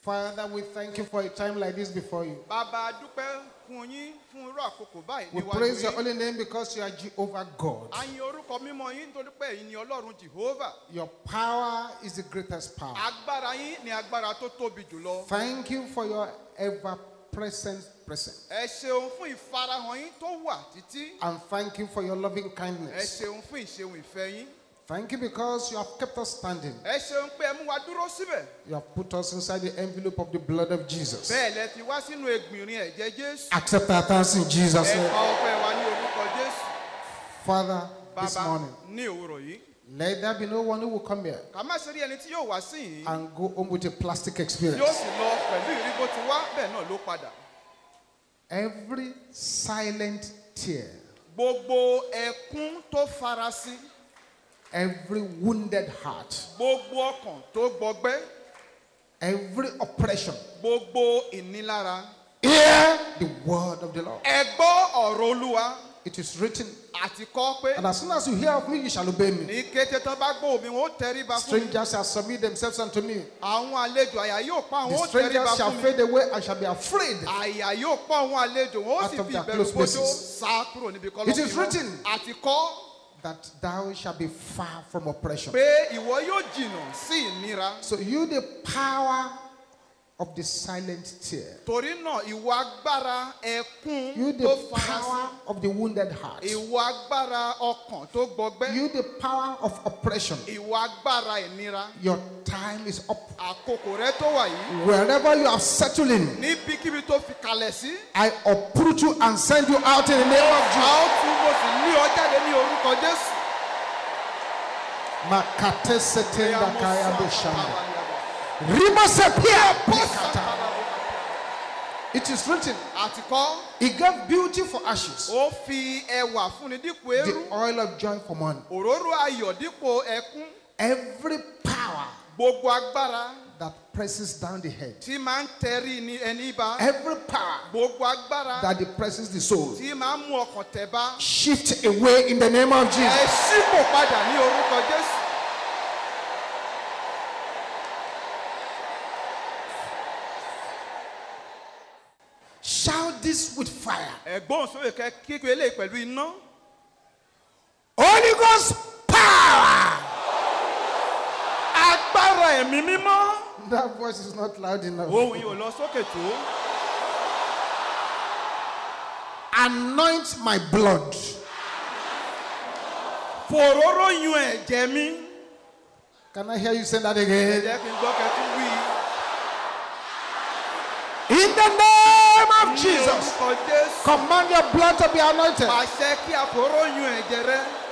Father, we thank you for a time like this before you. Bàbá dúpẹ́ fún yín fún irú àkókò báyìí We níwájú praise your yín. holy name because you are Jehovah God. A yìn orúkọ mímọ́ yín nítorí pé ẹ̀yin ni Ọlọ́run Jehovah. Your power is the greatest power. Agbára yín ni agbára tó tóbi jùlọ. Thank you for your ever-present presence. Ẹ ṣeun fún ìfarahàn yín tó wà títí. And thank you for your loving Ẹ kindness. ṣeun fún ìṣeun ìfẹ́ yín. Thank you because you have kept us standing. Ẹ ṣeun pé ẹ mú wa dúró síbẹ̀. You have put us inside the envelope of the blood of Jesus. Bẹ́ẹ̀ lẹ fi wá sínú ẹgbìnrin ẹ̀jẹ̀ Jésù. Accept our thanks in Jesus' Ẹ name. pa ọpẹ́ wa ní orúkọ Jésù. Father, this Bàbá morning, ní òwúrọ̀ yìí. let there be no one who will come here Ká má ṣe rí ẹni tí yóò wá sí yìí. and go home with a plastic Yóò experience. sì lọ pẹ̀lú ìrí bó ti wá bẹ́ẹ̀ náà ló padà. Every silent tear, Gbogbo ẹkún tó farasí. every wounded heart, Gbogbo ọkàn tó gbọgbẹ́. every oppression, Gbogbo ìnilára. hear the word of the Lord. Ẹ gbọ́ ọ̀rọ̀ Olúwa. It is written, Àti kọ́ pé and as soon as you hear of me, you shall obey me. ní kété tán bá gbọ́ òmí wọn ó tẹríba fún mi. Strangers shall submit themselves unto me. Àwọn àlejò àyà yóò pa àwọn The ó tẹríba strangers shall fún mi. fade away and shall be afraid. Àyà yóò pa àwọn àlejò wọn ó Out sì of fi their ìbẹ̀rù close bójó places. sá kúrò níbi kọ́lọ́. It is written Àti kọ́ that thou shalt be far from oppression. pé ìwọ yóò jìnnà sí ìnira. So you, the power of the silent tear, Torí náà ìwọ agbára ẹkún you, tó the farasí. power of the wounded heart, Ìwọ agbára ọkàn tó gbọgbẹ́. you, the power of oppression, Ìwọ agbára ìnira. your time is up. Àkókò rẹ tó wà yìí. Wherever you have settled in, Níbikíbi tó fi kalẹ̀ sí. I uproot you and send you out in the name of A Jesus. ó tún mo sì lé ọ jáde ní orúkọ Jésù. Makate setenda kaya boshanda. Rima sepia. It is written, Àti kọ́, He gave beauty for ashes, ó fi ẹwà fúnni dípò eérú. the oil of joy for mourning. Òróró ayọ̀ dípò ẹkún. Every power Gbogbo agbára that presses down the head, tí máa ń tẹrí ní ẹni bá. every power Gbogbo agbára that depresses the soul, tí máa ń mú ọkàn tẹ̀ bá. shift away in the name of Ẹ Jesus. ṣípò padà ní orúkọ Jésù. Shout this with fire. Ẹ̀gbọ́n sókè kẹ́ kíkọ́ eléyìí pẹ̀lú iná. Holy Ghost power. Agbára ẹ̀mí mímọ́. That voice is not loud enough. Ohùn yìí ò lọ sókè tó. Anoint my blood. Fòróró yun ẹ̀jẹ̀ mi. Can I hear you say that Ẹ again? jẹ́ kí n gbọ́ kẹ́ tún wí. In the name of Ní Jesus, orúkọ Jésù. command your blood to be anointed. Pàṣẹ kí àfòró yun ẹ̀jẹ̀ rẹ.